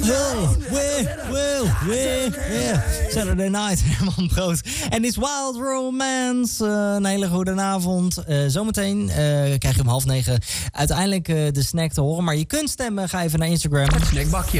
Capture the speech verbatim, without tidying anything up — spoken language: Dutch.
Will, Will, Will, yeah. Saturday Night, Herman Brood. En is Wild Romance. Uh, een hele goede avond. Uh, zometeen uh, krijg je om half negen uiteindelijk uh, de snack te horen. Maar je kunt stemmen. Ga even naar Instagram. Het snackbakje.